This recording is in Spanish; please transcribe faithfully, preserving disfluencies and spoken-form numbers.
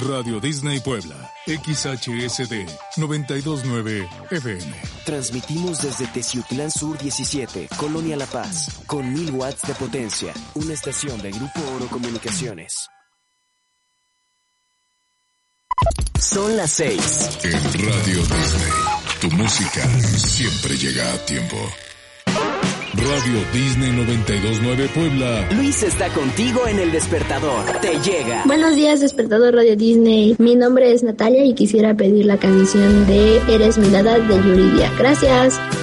Radio Disney Puebla, X H S D noventa y dos punto nueve F M. Transmitimos desde Teciutlán Sur diecisiete, Colonia La Paz, con mil watts de potencia. Una estación de Grupo Oro Comunicaciones. Son las seis. En Radio Disney, tu música siempre llega a tiempo. Radio Disney noventa y dos punto nueve Puebla. Luis está contigo en el despertador. Te llega. Buenos días, despertador Radio Disney. Mi nombre es Natalia y quisiera pedir la canción de Eres Mirada de Yuridia. Gracias.